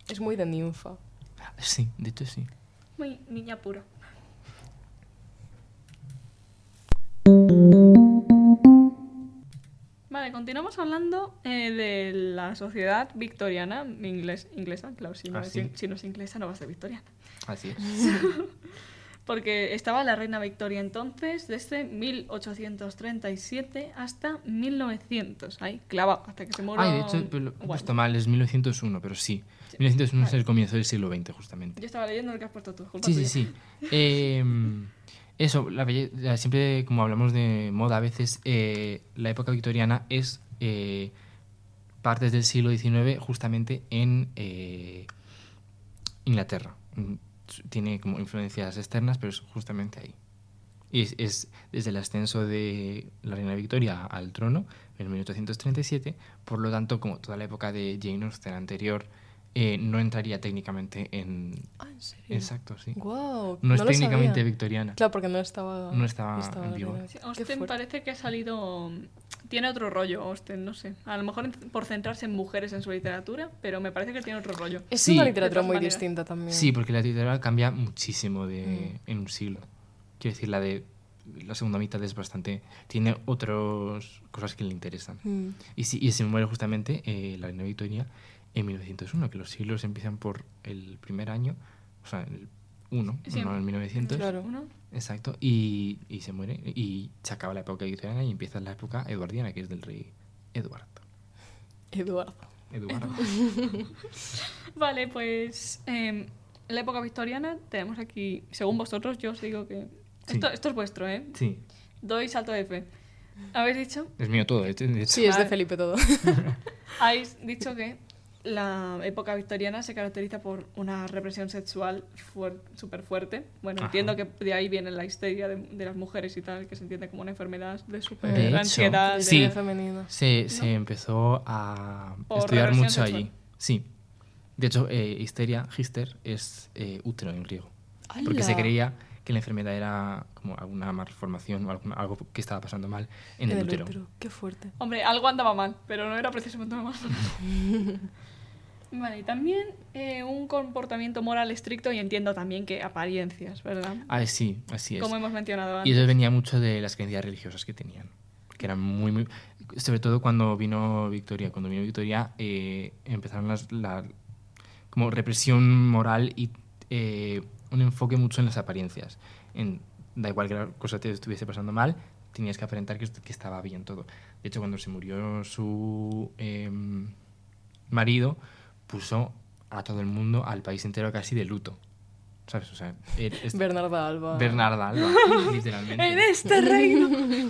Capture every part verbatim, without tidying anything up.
Es muy de ninfa. Sí, de hecho sí. Muy niña pura. Vale, continuamos hablando eh, de la sociedad victoriana inglés, inglesa. Claro, si no, Ah, es, sí. si no es inglesa no va a ser victoriana. Así es. Porque estaba la reina Victoria entonces desde mil ochocientos treinta y siete hasta mil novecientos. Ahí, clavado, hasta que se murió. Ay, de hecho, pero lo he puesto mal, es mil novecientos uno, pero sí. Sí. mil novecientos uno es Vale. el comienzo del siglo veinte, justamente. Yo estaba leyendo lo que has puesto tú. culpa Sí, sí, tuya. sí. Eh, eso, la belle- la- siempre como hablamos de moda a veces, eh, la época victoriana es eh, partes del siglo diecinueve justamente en eh, Inglaterra. Mm, Tiene como influencias externas, pero es justamente ahí. Y es, es desde el ascenso de la reina Victoria al trono en mil ochocientos treinta y siete, por lo tanto, como toda la época de Jane Austen anterior, eh, no entraría técnicamente en... Ah, ¿en serio? Exacto, sí. Wow, No es lo técnicamente sabía. victoriana. Claro, porque no estaba... No estaba estaba en la vigor. reina. Sí, Qué Austen fuerte. parece que ha salido... Tiene otro rollo, Austen, no sé. A lo mejor en- por centrarse en mujeres en su literatura, pero me parece que tiene otro rollo. Es Sí. una De literatura todas muy maneras. distinta también. Sí, porque la literatura cambia muchísimo de, Mm. en un siglo. Quiero decir, la de la segunda mitad es bastante... Tiene otras cosas que le interesan. Mm. Y, sí, y se muere justamente eh, la reina Victoria en mil novecientos uno, que los siglos empiezan por el primer año, o sea, el uno, Sí. no el mil novecientos. Claro. ¿Uno? Exacto, y, y se muere. Y se acaba la época victoriana y empieza la época eduardiana, que es del rey Eduardo. Eduardo. Eduardo. Vale, pues... em, en la época victoriana tenemos aquí... Según vosotros, yo os digo que... Sí. Esto, esto es vuestro, ¿eh? Sí, Doy salto de fe. ¿Habéis dicho? es mío todo. de hecho- de hecho. Sí, es de Vale. Felipe todo. Habéis dicho que la época victoriana se caracteriza por una represión sexual fuer- súper fuerte. Bueno, Ajá. entiendo que de ahí viene la histeria de, de las mujeres y tal, que se entiende como una enfermedad de súper De hecho, ansiedad. de- sí. Histeria femenina. Se, ¿No? se empezó a Por estudiar reversión mucho sexual. allí. Sí. De hecho, eh, histeria, hister, es eh, útero en griego. Porque se ¡Hala! creía que la enfermedad era como alguna malformación o alguna- algo que estaba pasando mal en el, útero. Qué fuerte. Hombre, algo andaba mal, pero no era precisamente mal. Vale, y también eh, un comportamiento moral estricto y entiendo también que apariencias, ¿verdad? Ah, sí, así es. Como hemos mencionado Y antes. eso venía mucho de las creencias religiosas que tenían, que eran muy, muy... Sobre todo cuando vino Victoria. Cuando vino Victoria eh, empezaron las, la como represión moral y eh, un enfoque mucho en las apariencias. En, da igual que la cosa te estuviese pasando mal, tenías que aparentar que, est- que estaba bien todo. De hecho, cuando se murió su eh, marido, puso a todo el mundo, al país entero casi de luto. ¿Sabes? O sea, er- es- Bernarda Alba. Bernarda Alba, literalmente. En este reino.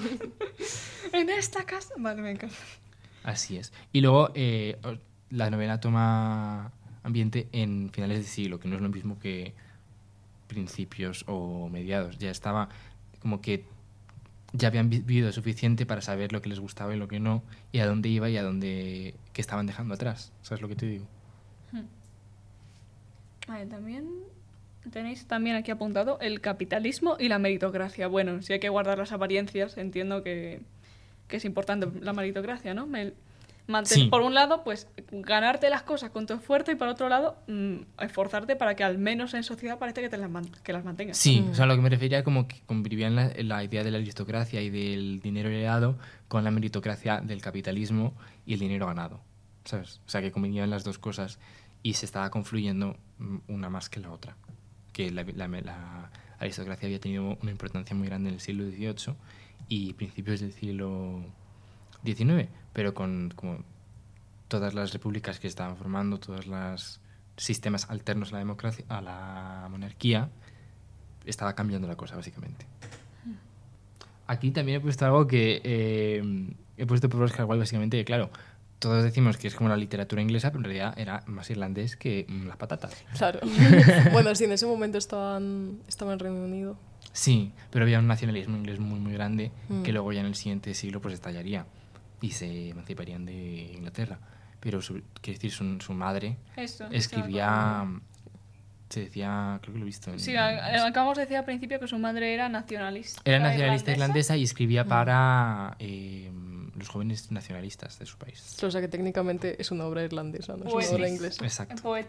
En esta casa. Vale, me encanta. Así es. Y luego eh, la novela toma ambiente en finales de siglo, que no es lo mismo que principios o mediados. Ya estaba como que ya habían vi- vivido suficiente para saber lo que les gustaba y lo que no, y a dónde iba y a dónde qué estaban dejando atrás. ¿Sabes lo que te digo? Vale, también tenéis también aquí apuntado el capitalismo y la meritocracia. Bueno, si hay que guardar las apariencias, entiendo que, que es importante la meritocracia, ¿no? Me- manten- Sí. Por un lado, pues ganarte las cosas con tu esfuerzo y por otro lado, mm, esforzarte para que al menos en sociedad parece que, te las, man- que las mantengas. Sí, Mm. o sea, lo que me refería como que convivían la, la idea de la aristocracia y del dinero heredado con la meritocracia del capitalismo y el dinero ganado, ¿sabes? O sea, que convivían las dos cosas y se estaba confluyendo mm, una más que la otra. Que la, la- la aristocracia había tenido una importancia muy grande en el siglo dieciocho y principios del siglo diecinueve, pero con como todas las repúblicas que estaban formando, todos los sistemas alternos a la democracia, a la monarquía, estaba cambiando la cosa, básicamente. Aquí también he puesto algo que eh, he puesto por Oscar Wilde, básicamente, que claro, todos decimos que es como la literatura inglesa, pero en realidad era más irlandés que mm, las patatas. Claro. Bueno, sí, en ese momento estaban, estaba en Reino Unido. Sí, pero había un nacionalismo inglés muy, muy grande Mm. que luego ya en el siguiente siglo pues estallaría y se emanciparían de Inglaterra. Pero, su, quiero decir, su, su madre Eso, escribía... Se decía, creo que lo he visto en... Sí, a- acabamos de decir al principio que su madre era nacionalista. Era nacionalista irlandesa. irlandesa y escribía Mm. para eh, los jóvenes nacionalistas de su país. O sea que técnicamente es una obra irlandesa, no es Pues una obra sí. inglesa. Exacto. Poética.